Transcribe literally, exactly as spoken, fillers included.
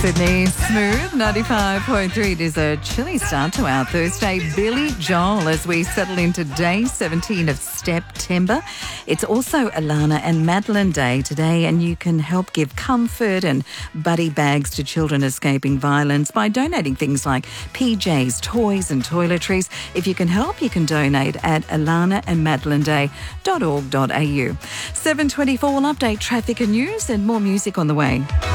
Sydney, smooth, ninety-five point three. It is a chilly start to our Thursday. Billy Joel as we settle into day seventeen of September. It's also Alana and Madeline Day today, and you can help give comfort and buddy bags to children escaping violence by donating things like P Js, toys and toiletries. If you can help, you can donate at alana and madeline day dot org dot a u. seven twenty-four will update traffic and news and more music on the way.